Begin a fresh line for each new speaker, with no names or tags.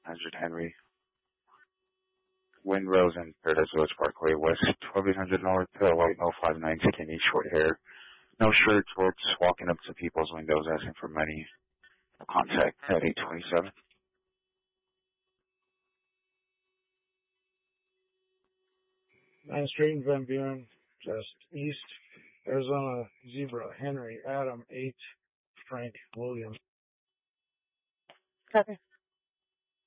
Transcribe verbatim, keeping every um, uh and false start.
one hundred Henry. Windrose and Paradise Village Parkway West, twelve hundred North, uh, white male, five nine, skinny, short hair. No shirt, shorts, walking up to people's windows asking for money. Contact at eight twenty-seven.
ninth Street, Van Buren, just east. Arizona Zebra, Henry, Adam, eight, Frank, William.
Copy.